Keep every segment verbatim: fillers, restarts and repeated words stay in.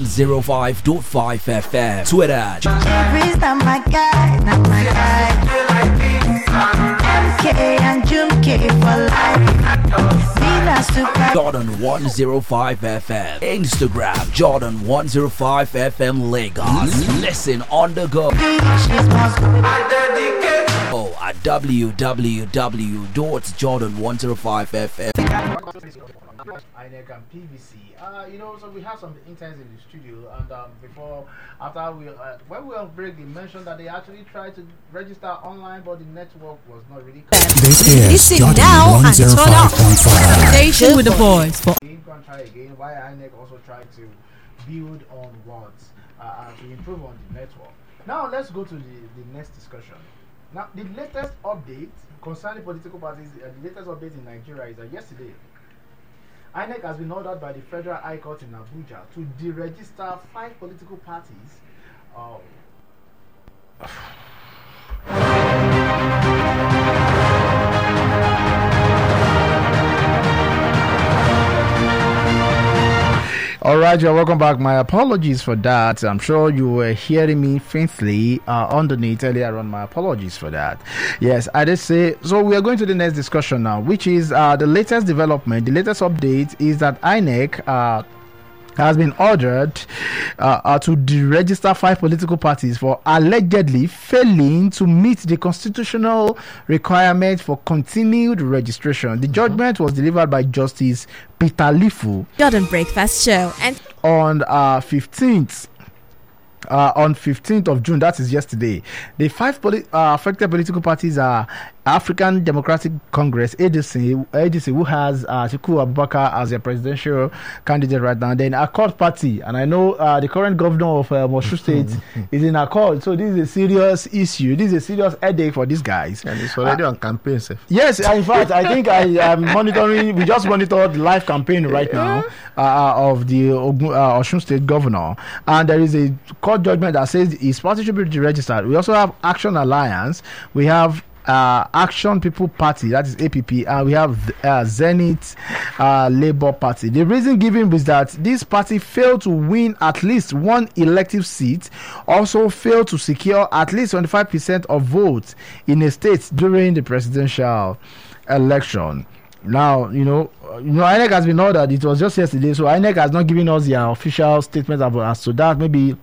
one oh five point five F M. Twitter. Jeffrey's not my guy, not my guy. M K and June K for life. Nina Super. Jordan one oh five F M. Instagram Jordan one oh five F M Lagos. Listen on the go. Oh, at w w w dot jordan one oh five F M. I N E C and P V C. Uh, you know, so we have some interns in the studio, and um, before, after we, uh, when we were on break, they mentioned that they actually tried to register online, but the network was not really. This is Listen Jordan now and turn up. one oh five point five. Station with the boys for You can try again. Why I N E C also tried to build on what uh, uh, to improve on the network. Now let's go to the, the next discussion. Now the latest update concerning political parties, uh, the latest update in Nigeria is that yesterday, I N E C has been ordered by the Federal High Court in Abuja to deregister five political parties. Um, All right, you're welcome back. My apologies for that. I'm sure you were hearing me faintly uh, underneath earlier on. My apologies for that. Yes, I did say. So we are going to the next discussion now, which is uh, the latest development. The latest update is that I N E C uh, has been ordered uh, uh, to deregister five political parties for allegedly failing to meet the constitutional requirement for continued registration. The judgment was delivered by Justice Peter Lifu Jordan Breakfast Show and on uh, fifteenth. Uh, on fifteenth of June, that is yesterday. The five poli- uh, affected political parties are African Democratic Congress, A D C, A D C, who has uh, Atiku Abubakar as their presidential candidate right now. Then Accord Party, and I know uh, the current governor of uh, Osun State is in Accord. So this is a serious issue. This is a serious headache for these guys. And it's already uh, on campaign, sir. Yes, in fact, I think I am monitoring. We just monitored the live campaign right now uh, of the uh, Osun State governor, and there is a court judgment that says his party should be deregistered. We also have Action Alliance. We have uh, Action People Party, that is A P P, and we have uh, Zenith uh, Labour Party. The reason given was that this party failed to win at least one elective seat, also failed to secure at least twenty-five percent of votes in a state during the presidential election. Now, you know, you know, I N E C has been ordered. It was just yesterday, so I N E C has not given us their official statement about as to that. Maybe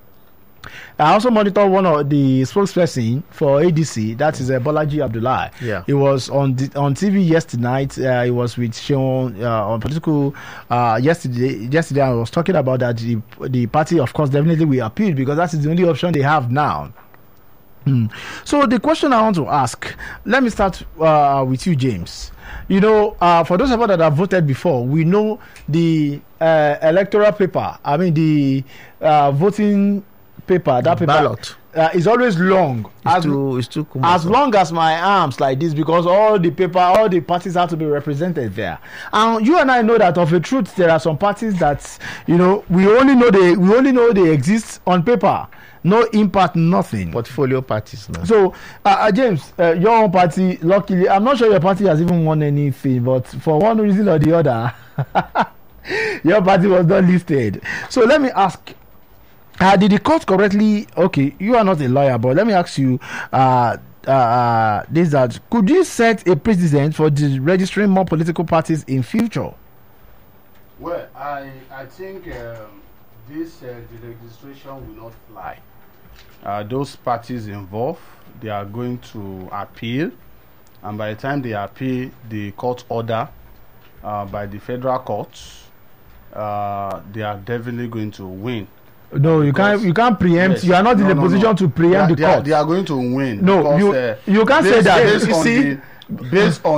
I also monitor one of the spokesperson for A D C, that is uh, Bolaji Abdullahi. Yeah. He was on the, on T V yesterday night. Uh, he was with Sean uh, on political uh, yesterday. Yesterday, I was talking about that the, the party, of course, definitely will appeal because that is the only option they have now. Hmm. So the question I want to ask, let me start uh, with you, James. You know, uh, for those of us that have voted before, we know the uh, electoral paper. I mean, the uh, voting paper. That paper ballot uh, is always long. It's as, too, it's too as long as my arms like this, because all the paper, all the parties have to be represented there. And you and I know that of a truth, there are some parties that, you know, we only know they we only know they exist on paper. No impact, nothing. portfolio parties now. So, uh, uh, James, uh, your own party, luckily, I'm not sure your party has even won anything, but for one reason or the other, your party was not listed. So, let me ask, uh, did the court correctly, okay, you are not a lawyer, but let me ask you, uh, uh, uh, this that, could you set a precedent for the registering more political parties in future? Well, I, I think um, this uh, the registration will not fly. Uh, those parties involved, they are going to appeal, and by the time they appeal the court order uh, by the federal courts, uh, they are definitely going to win. No, you can't. You can't preempt. Yes. You are not No, in a no, position no. to They preempt are, the they are, court. they are going to win. No, because, you uh, you can't say based- that. Based You on see, the, based on